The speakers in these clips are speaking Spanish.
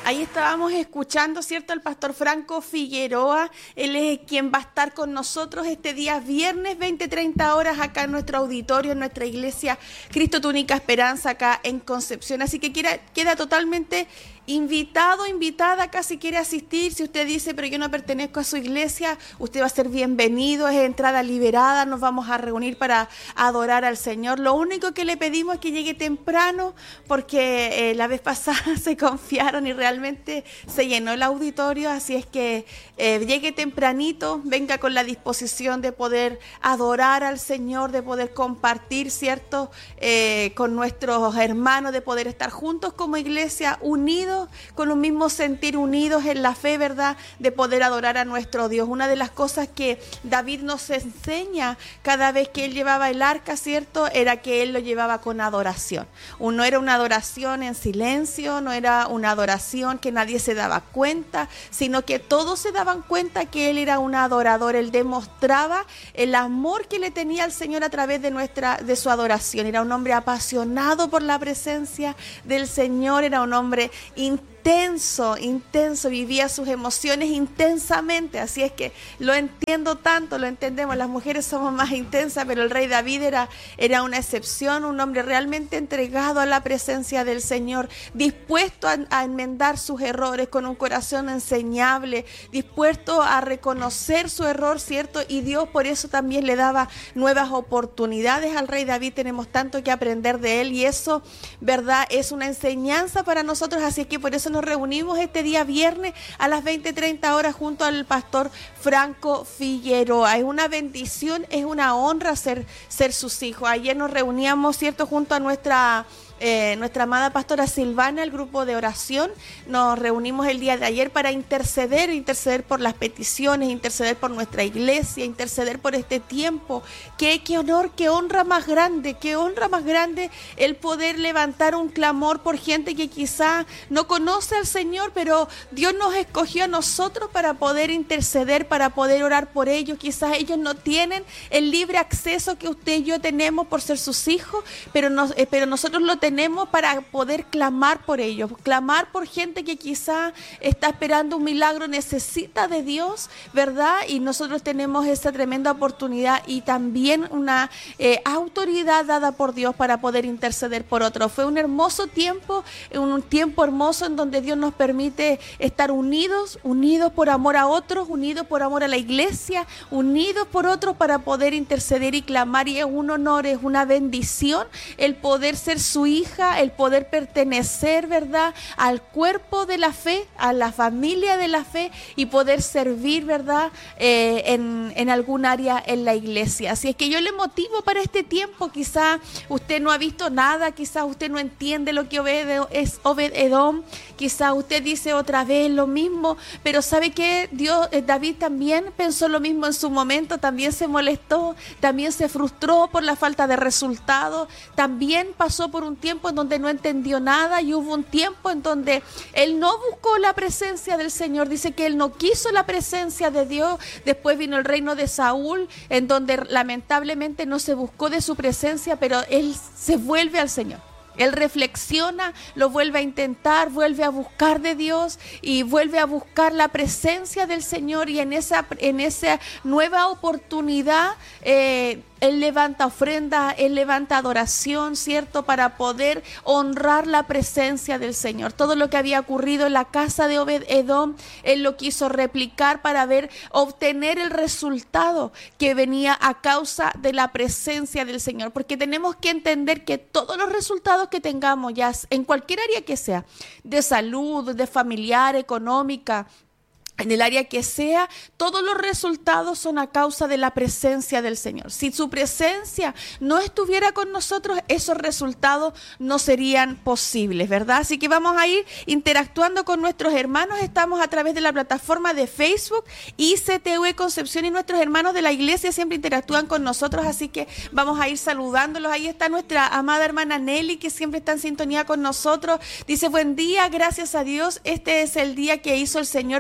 Ahí estábamos escuchando, ¿cierto?, al pastor Franco Figueroa. Él es quien va a estar con nosotros este día viernes 20-30 horas acá en nuestro auditorio, en nuestra iglesia Cristo Tu Única Esperanza acá en Concepción. Así que queda totalmente invitado, invitada acá si quiere asistir. Si usted dice, pero yo no pertenezco a su iglesia, usted va a ser bienvenido, es entrada liberada, nos vamos a reunir para adorar al Señor. Lo único que le pedimos es que llegue temprano, porque la vez pasada se confiaron y realmente se llenó el auditorio, así es que llegue tempranito, venga con la disposición de poder adorar al Señor, de poder compartir, ¿cierto?, con nuestros hermanos, de poder estar juntos como iglesia, unidos, con un mismo sentir, unidos en la fe, ¿verdad?, de poder adorar a nuestro Dios. Una de las cosas que David nos enseña cada vez que él llevaba el arca, ¿cierto?, era que él lo llevaba con adoración. No era una adoración en silencio, no era una adoración que nadie se daba cuenta, sino que todos se daban cuenta que él era un adorador. Él demostraba el amor que le tenía al Señor a través de su adoración. Era un hombre apasionado por la presencia del Señor, era un hombre intenso, vivía sus emociones intensamente, así es que lo entiendo tanto, lo entendemos, las mujeres somos más intensas, pero el rey David era una excepción, un hombre realmente entregado a la presencia del Señor, dispuesto a enmendar sus errores con un corazón enseñable, dispuesto a reconocer su error, ¿cierto? Y Dios por eso también le daba nuevas oportunidades al rey David. Tenemos tanto que aprender de él y eso, ¿verdad?, es una enseñanza para nosotros, así es que por eso nos reunimos este día viernes a las 20-30 horas junto al pastor Franco Figueroa. Es una bendición, es una honra ser sus hijos. Ayer nos reuníamos, ¿cierto?, junto a nuestra amada pastora Silvana, el grupo de oración. Nos reunimos el día de ayer para interceder por las peticiones, interceder por nuestra iglesia, interceder por este tiempo. Qué honor, qué honra más grande el poder levantar un clamor por gente que quizá no conoce al Señor, pero Dios nos escogió a nosotros para poder interceder, para poder orar por ellos. Quizás ellos no tienen el libre acceso que usted y yo tenemos por ser sus hijos, pero nosotros lo tenemos para poder clamar por ellos, clamar por gente que quizá está esperando un milagro, necesita de Dios, ¿verdad? Y nosotros tenemos esa tremenda oportunidad y también una autoridad dada por Dios para poder interceder por otros. Fue un hermoso tiempo, un tiempo hermoso en donde Dios nos permite estar unidos por amor a otros, unidos por amor a la iglesia, unidos por otros para poder interceder y clamar, y es un honor, es una bendición el poder ser su hija, el poder pertenecer, ¿verdad?, al cuerpo de la fe, a la familia de la fe y poder servir, ¿verdad?, en algún área en la iglesia. Así es que yo le motivo para este tiempo. Quizá usted no ha visto nada, quizá usted no entiende lo que es Obed-Edom, quizá usted dice otra vez lo mismo, pero ¿sabe qué? David también pensó lo mismo en su momento, también se molestó, también se frustró por la falta de resultados, también pasó por un tiempo en donde no entendió nada y hubo un tiempo en donde él no buscó la presencia del Señor. Dice que él no quiso la presencia de Dios. Después vino el reino de Saúl, en donde lamentablemente no se buscó de su presencia, pero él se vuelve al Señor. Él reflexiona, lo vuelve a intentar, vuelve a buscar de Dios y vuelve a buscar la presencia del Señor, y en esa nueva oportunidad él levanta ofrenda, él levanta adoración, ¿cierto?, para poder honrar la presencia del Señor. Todo lo que había ocurrido en la casa de Obed-Edom, él lo quiso replicar para obtener el resultado que venía a causa de la presencia del Señor. Porque tenemos que entender que todos los resultados que tengamos, ya en cualquier área que sea, de salud, de familiar, económica, en el área que sea, todos los resultados son a causa de la presencia del Señor. Si su presencia no estuviera con nosotros, esos resultados no serían posibles, ¿verdad? Así que vamos a ir interactuando con nuestros hermanos. Estamos a través de la plataforma de Facebook ICTV Concepción, y nuestros hermanos de la iglesia siempre interactúan con nosotros, así que vamos a ir saludándolos. Ahí está nuestra amada hermana Nelly, que siempre está en sintonía con nosotros. Dice: buen día, gracias a Dios, este es el día que hizo el Señor, bendiciones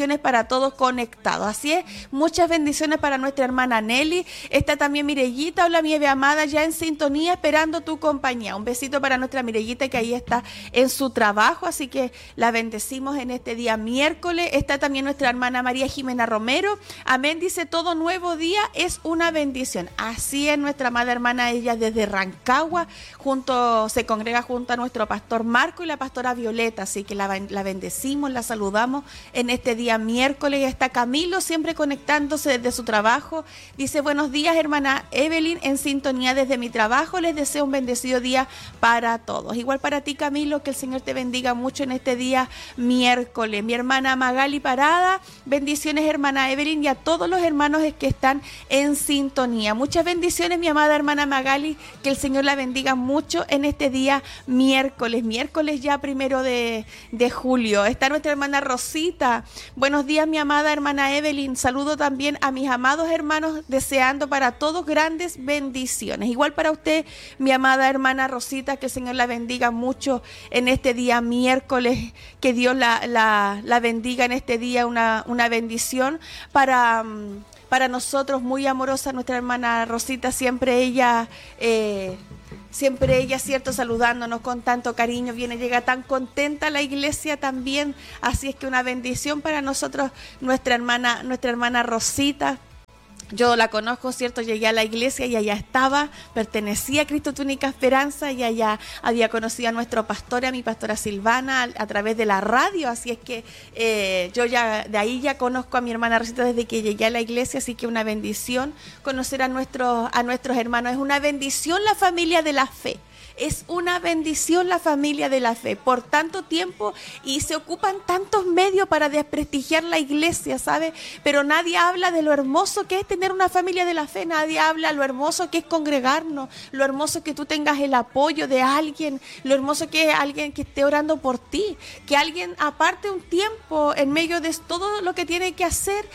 bendiciones para todos conectados. Así es, muchas bendiciones para nuestra hermana Nelly. Está también Mirellita, hola mi Eve amada, ya en sintonía, esperando tu compañía. Un besito para nuestra Mirellita que ahí está en su trabajo, así que la bendecimos en este día miércoles. Está también nuestra hermana María Jimena Romero. Amén, dice, todo nuevo día es una bendición. Así es, nuestra amada hermana, ella desde Rancagua, se congrega junto a nuestro pastor Marco y la pastora Violeta, así que la bendecimos, la saludamos en este día miércoles. Está Camilo siempre conectándose desde su trabajo, dice, buenos días hermana Evelyn, en sintonía desde mi trabajo, les deseo un bendecido día para todos. Igual para ti Camilo, que el Señor te bendiga mucho en este día miércoles. Mi hermana Magali Parada, bendiciones hermana Evelyn y a todos los hermanos que están en sintonía. Muchas bendiciones mi amada hermana Magali, que el Señor la bendiga mucho en este día miércoles ya 1 de julio. Está nuestra hermana Rosita, buenos días mi amada hermana Evelyn, saludo también a mis amados hermanos, deseando para todos grandes bendiciones. Igual para usted mi amada hermana Rosita, que el Señor la bendiga mucho en este día miércoles, que Dios la bendiga en este día, una bendición para nosotros, muy amorosa nuestra hermana Rosita, siempre ella, cierto, saludándonos con tanto cariño, llega tan contenta a la iglesia también, así es que una bendición para nosotros, nuestra hermana Rosita. Yo la conozco, cierto, llegué a la iglesia y allá estaba, pertenecía a Cristo Tu Única Esperanza y allá había conocido a nuestro pastor, a mi pastora Silvana, a través de la radio, así es que yo ya de ahí ya conozco a mi hermana Rosita desde que llegué a la iglesia, así que una bendición conocer a nuestros hermanos, es una bendición la familia de la fe. Es una bendición la familia de la fe por tanto tiempo y se ocupan tantos medios para desprestigiar la iglesia, ¿sabe? Pero nadie habla de lo hermoso que es tener una familia de la fe, nadie habla lo hermoso que es congregarnos, lo hermoso que tú tengas el apoyo de alguien, lo hermoso que es alguien que esté orando por ti, que alguien aparte un tiempo en medio de todo lo que tiene que hacer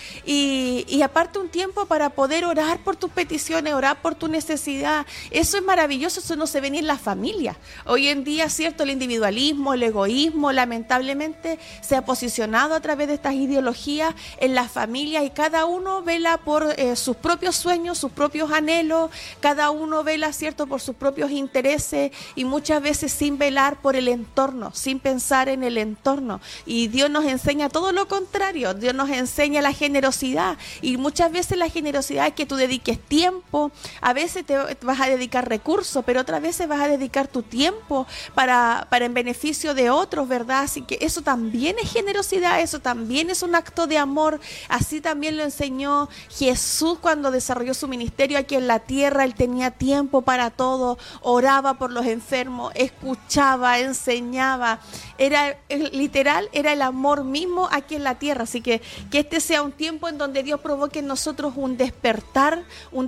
y aparte un tiempo para poder orar por tus peticiones, orar por tu necesidad. Eso es maravilloso, eso no se ve ni en la familia. Hoy en día, cierto, el individualismo, el egoísmo, lamentablemente se ha posicionado a través de estas ideologías en las familias y cada uno vela por sus propios sueños, sus propios anhelos, cada uno vela, cierto, por sus propios intereses y muchas veces sin velar por el entorno, sin pensar en el entorno. Y Dios nos enseña todo lo contrario, Dios nos enseña la generosidad y muchas veces la generosidad es que tú dediques tiempo, a veces te vas a dedicar recursos, pero otras veces vas a dedicar tu tiempo para en beneficio de otros, ¿verdad? Así que eso también es generosidad, eso también es un acto de amor. Así también lo enseñó Jesús cuando desarrolló su ministerio aquí en la tierra. Él tenía tiempo para todo, oraba por los enfermos, escuchaba, enseñaba. Era literal, era el amor mismo aquí en la tierra. Así que este sea un tiempo en donde Dios provoque en nosotros un despertar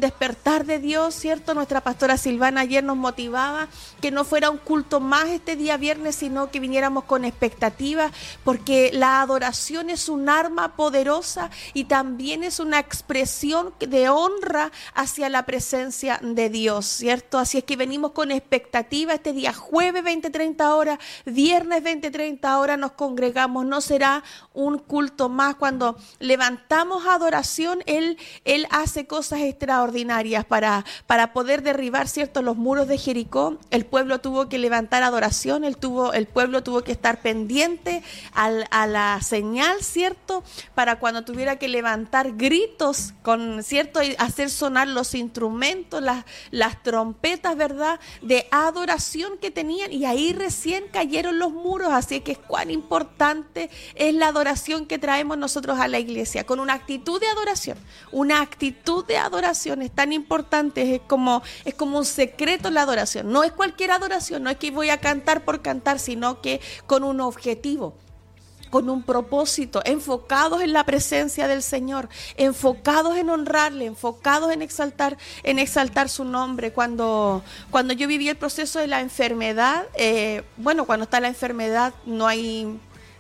de Dios, ¿cierto? Nuestra pastora Silvana ayer nos motivaba que no fuera un culto más este día viernes, sino que viniéramos con expectativa, porque la adoración es un arma poderosa y también es una expresión de honra hacia la presencia de Dios, ¿cierto? Así es que venimos con expectativa este día jueves 20:30 horas, viernes 20:30 horas nos congregamos, no será un culto más. Cuando levantamos adoración, Él hace cosas extraordinarias para poder derribar, ¿cierto?, los muros de Jericó. El pueblo tuvo que levantar adoración, el pueblo tuvo que estar pendiente a la señal, ¿cierto? Para cuando tuviera que levantar gritos, ¿cierto? Y hacer sonar los instrumentos, las trompetas, ¿verdad? De adoración que tenían, y ahí recién cayeron los muros. Así que cuán importante es la adoración que traemos nosotros a la iglesia, con una actitud de adoración. Una actitud de adoración es tan importante, es como un secreto la adoración. No es cualquier adoración, no es que voy a cantar por cantar, sino que con un objetivo, con un propósito, enfocados en la presencia del Señor, enfocados en honrarle, enfocados en exaltar su nombre. Cuando yo viví el proceso de la enfermedad, cuando está la enfermedad no hay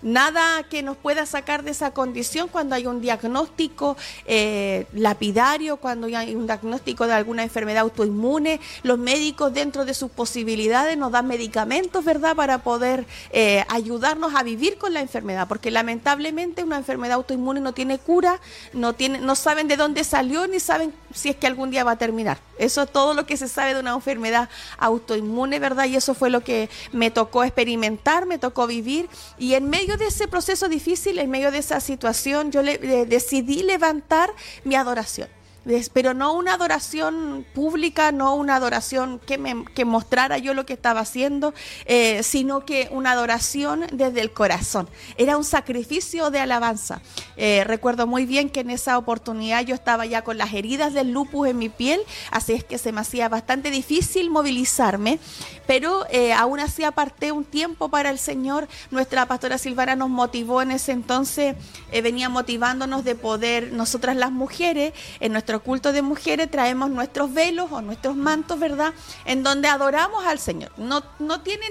nada que nos pueda sacar de esa condición cuando hay un diagnóstico lapidario, cuando hay un diagnóstico de alguna enfermedad autoinmune. Los médicos, dentro de sus posibilidades, nos dan medicamentos, ¿verdad?, para poder ayudarnos a vivir con la enfermedad, porque lamentablemente una enfermedad autoinmune no tiene cura, no saben de dónde salió ni saben si es que algún día va a terminar. Eso es todo lo que se sabe de una enfermedad autoinmune, ¿verdad? Y eso fue lo que me tocó experimentar, me tocó vivir, y en medio de ese proceso difícil, en medio de esa situación, yo decidí levantar mi adoración. Pero no una adoración pública, no una adoración que mostrara yo lo que estaba haciendo, sino que una adoración desde el corazón. Era un sacrificio de alabanza. Recuerdo muy bien que en esa oportunidad yo estaba ya con las heridas del lupus en mi piel, así es que se me hacía bastante difícil movilizarme, pero aún así aparté un tiempo para el Señor. Nuestra pastora Silvana nos motivó en ese entonces, venía motivándonos de poder, nosotras las mujeres, en nuestro culto de mujeres traemos nuestros velos o nuestros mantos, ¿verdad?, en donde adoramos al Señor. No tiene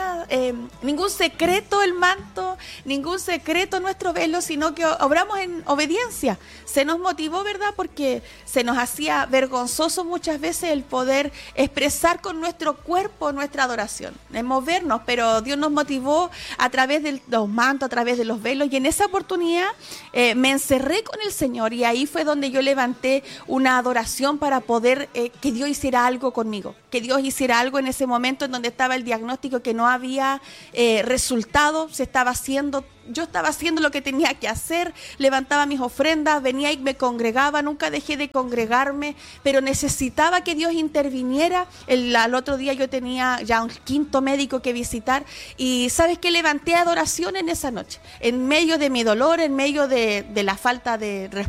ningún secreto el manto, ningún secreto nuestro velo, sino que obramos en obediencia. Se nos motivó, ¿verdad?, porque se nos hacía vergonzoso muchas veces el poder expresar con nuestro cuerpo nuestra adoración, en movernos, pero Dios nos motivó a través de los mantos, a través de los velos, y en esa oportunidad me encerré con el Señor, y ahí fue donde yo levanté una adoración para poder que Dios hiciera algo conmigo, que Dios hiciera algo en ese momento en donde estaba el diagnóstico que no había resultado, yo estaba haciendo lo que tenía que hacer, levantaba mis ofrendas, venía y me congregaba, nunca dejé de congregarme, pero necesitaba que Dios interviniera. Al otro día yo tenía ya un quinto médico que visitar, y ¿sabes qué? Levanté adoración en esa noche, en medio de mi dolor, en medio de la falta de respuesta